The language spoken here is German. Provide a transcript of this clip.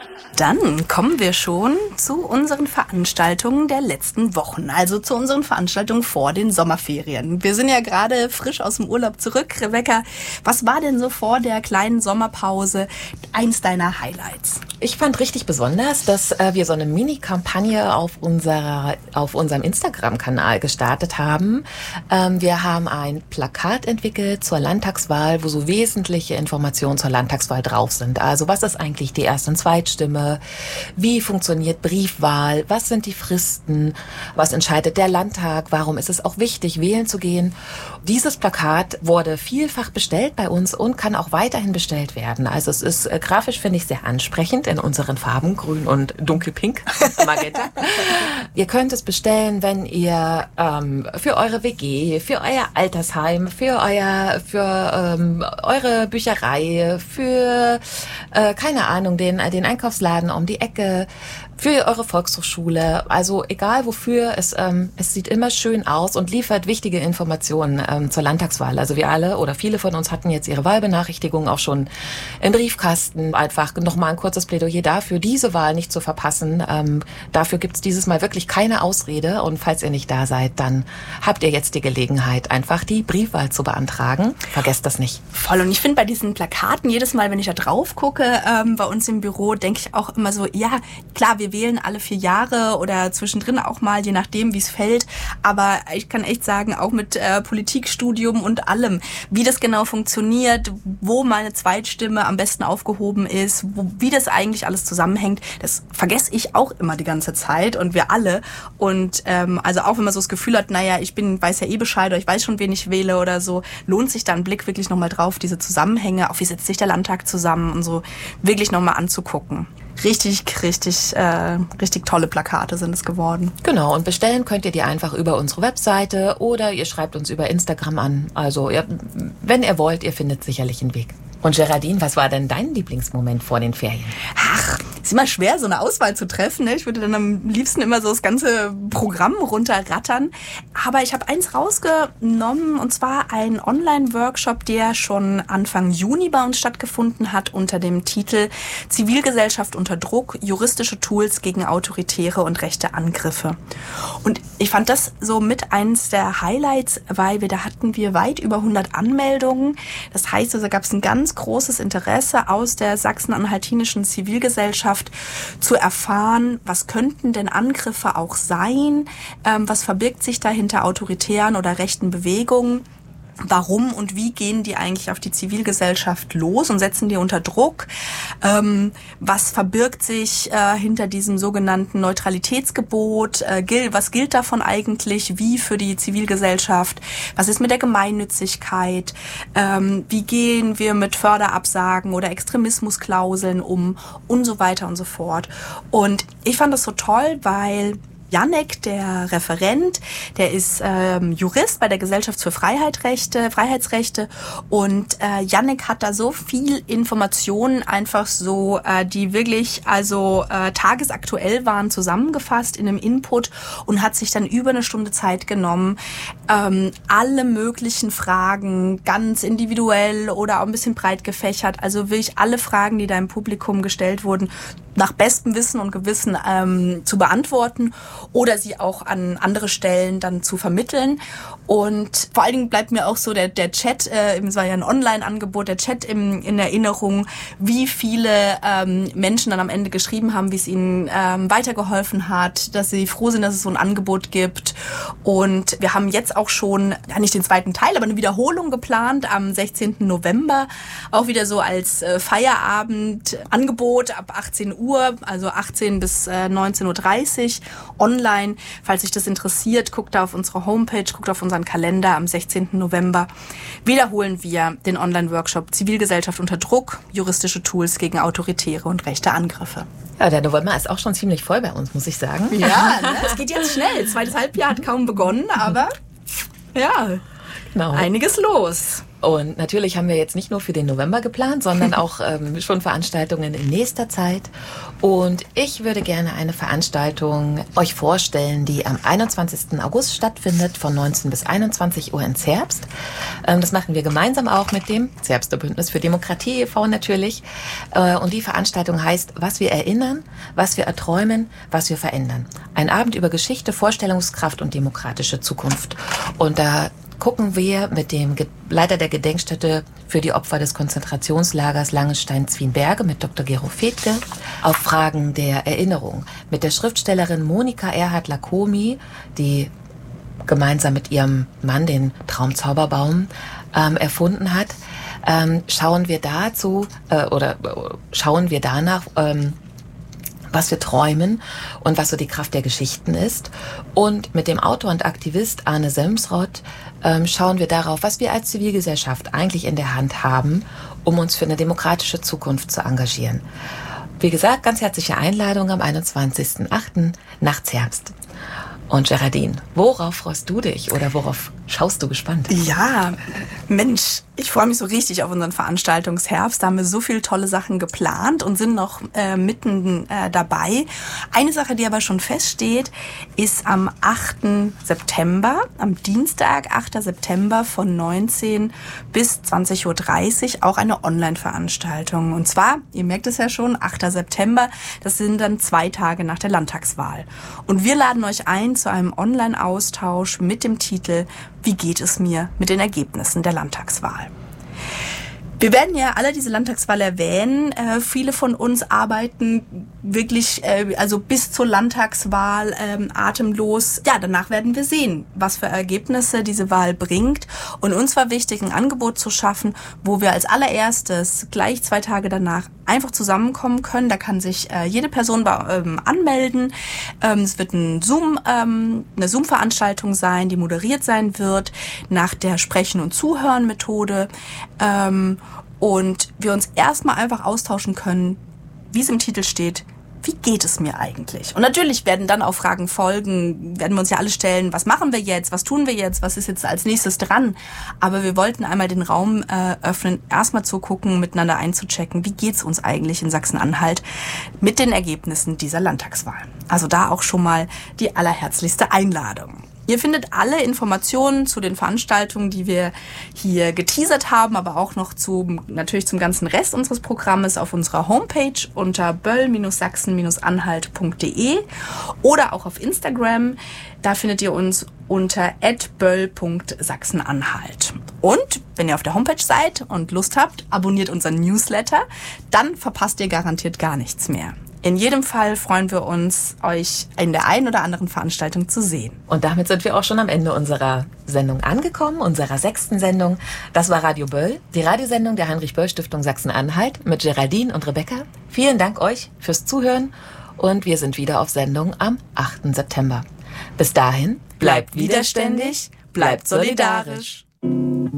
Dann kommen wir schon zu unseren Veranstaltungen der letzten Wochen, also zu unseren Veranstaltungen vor den Sommerferien. Wir sind ja gerade frisch aus dem Urlaub zurück. Rebecca, was war denn so vor der kleinen Sommerpause eins deiner Highlights? Ich fand richtig besonders, dass wir so eine Mini-Kampagne auf unserem Instagram-Kanal gestartet haben. Wir haben ein Plakat entwickelt zur Landtagswahl, wo so wesentliche Informationen zur Landtagswahl drauf sind. Also was ist eigentlich die Erst- und Zweitstimme? Wie funktioniert Briefwahl? Was sind die Fristen? Was entscheidet der Landtag? Warum ist es auch wichtig, wählen zu gehen? Dieses Plakat wurde vielfach bestellt bei uns und kann auch weiterhin bestellt werden. Also es ist grafisch, finde ich, sehr ansprechend in unseren Farben, grün und dunkelpink, Magenta. Ihr könnt es bestellen, wenn ihr für eure WG, für euer Altersheim, für eure Bücherei, für, keine Ahnung, den Einkaufsladen um die Ecke, für eure Volkshochschule, also egal wofür, es sieht immer schön aus und liefert wichtige Informationen zur Landtagswahl. Also wir alle oder viele von uns hatten jetzt ihre Wahlbenachrichtigung auch schon im Briefkasten. Einfach nochmal ein kurzes Plädoyer dafür, diese Wahl nicht zu verpassen. Dafür gibt's dieses Mal wirklich keine Ausrede und falls ihr nicht da seid, dann habt ihr jetzt die Gelegenheit, einfach die Briefwahl zu beantragen. Vergesst das nicht. Voll, und ich finde bei diesen Plakaten, jedes Mal, wenn ich da drauf gucke, bei uns im Büro, denke ich auch immer so, ja, klar, wir wählen alle 4 Jahre oder zwischendrin auch mal, je nachdem, wie es fällt. Aber ich kann echt sagen, auch mit Politikstudium und allem, wie das genau funktioniert, wo meine Zweitstimme am besten aufgehoben ist, wie das eigentlich alles zusammenhängt, das vergesse ich auch immer die ganze Zeit und wir alle. Und also auch wenn man so das Gefühl hat, naja, weiß ja eh Bescheid oder ich weiß schon, wen ich wähle oder so, lohnt sich da ein Blick wirklich nochmal drauf, diese Zusammenhänge, auch wie setzt sich der Landtag zusammen und so wirklich nochmal anzugucken. Richtig tolle Plakate sind es geworden. Genau, und bestellen könnt ihr die einfach über unsere Webseite oder ihr schreibt uns über Instagram an. Also wenn ihr wollt, ihr findet sicherlich einen Weg. Und Geraldine, was war denn dein Lieblingsmoment vor den Ferien? Ach, ist immer schwer, so eine Auswahl zu treffen. Ne? Ich würde dann am liebsten immer so das ganze Programm runterrattern. Aber ich habe eins rausgenommen, und zwar ein Online-Workshop, der schon Anfang Juni bei uns stattgefunden hat, unter dem Titel Zivilgesellschaft unter Druck, juristische Tools gegen autoritäre und rechte Angriffe. Und ich fand das so mit eins der Highlights, weil da hatten wir weit über 100 Anmeldungen. Das heißt, da gab es ein ganz großes Interesse aus der sachsen-anhaltinischen Zivilgesellschaft zu erfahren, was könnten denn Angriffe auch sein, was verbirgt sich da hinter autoritären oder rechten Bewegungen. Warum und wie gehen die eigentlich auf die Zivilgesellschaft los und setzen die unter Druck? Was verbirgt sich hinter diesem sogenannten Neutralitätsgebot? Was gilt davon eigentlich? Wie für die Zivilgesellschaft? Was ist mit der Gemeinnützigkeit? Wie gehen wir mit Förderabsagen oder Extremismusklauseln um? Und so weiter und so fort. Und ich fand das so toll, weil Jannek, der Referent, der ist Jurist bei der Gesellschaft für Freiheitsrechte und Jannek hat da so viel Informationen einfach so, die wirklich tagesaktuell waren, zusammengefasst in einem Input und hat sich dann über eine Stunde Zeit genommen, alle möglichen Fragen ganz individuell oder auch ein bisschen breit gefächert, also wirklich alle Fragen, die da im Publikum gestellt wurden, nach bestem Wissen und Gewissen zu beantworten oder sie auch an andere Stellen dann zu vermitteln. Und vor allen Dingen bleibt mir auch so der Chat, es war ja ein Online-Angebot, der Chat in Erinnerung, wie viele Menschen dann am Ende geschrieben haben, wie es ihnen weitergeholfen hat, dass sie froh sind, dass es so ein Angebot gibt. Und wir haben jetzt auch schon, ja nicht den zweiten Teil, aber eine Wiederholung geplant am 16. November, auch wieder so als Feierabend-Angebot ab 18 Uhr, also 18 bis 19.30 Uhr online. Falls sich das interessiert, guckt da auf unsere Homepage, guckt auf unseren Kalender. Am 16. November wiederholen wir den Online-Workshop Zivilgesellschaft unter Druck, juristische Tools gegen autoritäre und rechte Angriffe. Ja, der November ist auch schon ziemlich voll bei uns, muss ich sagen. Ja, es geht jetzt schnell. Zweites Halbjahr hat kaum begonnen, aber ja, genau. Einiges los. Und natürlich haben wir jetzt nicht nur für den November geplant, sondern auch schon Veranstaltungen in nächster Zeit. Und ich würde gerne eine Veranstaltung euch vorstellen, die am 21. August stattfindet, von 19 bis 21 Uhr in Zerbst. Das machen wir gemeinsam auch mit dem Zerbster Bündnis für Demokratie e.V. natürlich. Und die Veranstaltung heißt, was wir erinnern, was wir erträumen, was wir verändern. Ein Abend über Geschichte, Vorstellungskraft und demokratische Zukunft. Und da gucken wir mit dem Leiter der Gedenkstätte für die Opfer des Konzentrationslagers Langenstein-Zwienberge, mit Dr. Gero Fedke, auf Fragen der Erinnerung. Mit der Schriftstellerin Monika Erhardt-Lacomi, die gemeinsam mit ihrem Mann den Traumzauberbaum erfunden hat, schauen wir danach, was wir träumen und was so die Kraft der Geschichten ist. Und mit dem Autor und Aktivist Arne Semsrott schauen wir darauf, was wir als Zivilgesellschaft eigentlich in der Hand haben, um uns für eine demokratische Zukunft zu engagieren. Wie gesagt, ganz herzliche Einladung am 21.08. nach Zerbst. Und Geraldine, worauf freust du dich oder worauf schaust du gespannt? Ja, Mensch, ich freue mich so richtig auf unseren Veranstaltungsherbst. Da haben wir so viele tolle Sachen geplant und sind noch mitten dabei. Eine Sache, die aber schon feststeht, ist am 8. September, am Dienstag, 8. September von 19 bis 20.30 Uhr auch eine Online-Veranstaltung. Und zwar, ihr merkt es ja schon, 8. September, das sind dann 2 Tage nach der Landtagswahl. Und wir laden euch ein zu einem Online-Austausch mit dem Titel Wie geht es mir mit den Ergebnissen der Landtagswahl? Wir werden ja alle diese Landtagswahl erwähnen. Viele von uns arbeiten wirklich also bis zur Landtagswahl atemlos. Ja, danach werden wir sehen, was für Ergebnisse diese Wahl bringt. Und uns war wichtig, ein Angebot zu schaffen, wo wir als allererstes gleich 2 Tage danach einfach zusammenkommen können. Da kann sich jede Person anmelden. Es wird eine Zoom-Veranstaltung sein, die moderiert sein wird nach der Sprechen- und Zuhören-Methode. Und wir uns erstmal einfach austauschen können, wie es im Titel steht, wie geht es mir eigentlich? Und natürlich werden dann auch Fragen folgen, werden wir uns ja alle stellen, was machen wir jetzt, was tun wir jetzt, was ist jetzt als nächstes dran? Aber wir wollten einmal den Raum öffnen, erstmal zu gucken, miteinander einzuchecken, wie geht's uns eigentlich in Sachsen-Anhalt mit den Ergebnissen dieser Landtagswahl. Also da auch schon mal die allerherzlichste Einladung. Ihr findet alle Informationen zu den Veranstaltungen, die wir hier geteasert haben, aber auch noch natürlich zum ganzen Rest unseres Programmes auf unserer Homepage unter böll-sachsen-anhalt.de oder auch auf Instagram. Da findet ihr uns unter @böll.sachsenanhalt. Und wenn ihr auf der Homepage seid und Lust habt, abonniert unseren Newsletter, dann verpasst ihr garantiert gar nichts mehr. In jedem Fall freuen wir uns, euch in der einen oder anderen Veranstaltung zu sehen. Und damit sind wir auch schon am Ende unserer Sendung angekommen, unserer 6. Sendung. Das war Radio Böll, die Radiosendung der Heinrich-Böll-Stiftung Sachsen-Anhalt mit Geraldine und Rebecca. Vielen Dank euch fürs Zuhören und wir sind wieder auf Sendung am 8. September. Bis dahin, bleibt widerständig, bleibt solidarisch.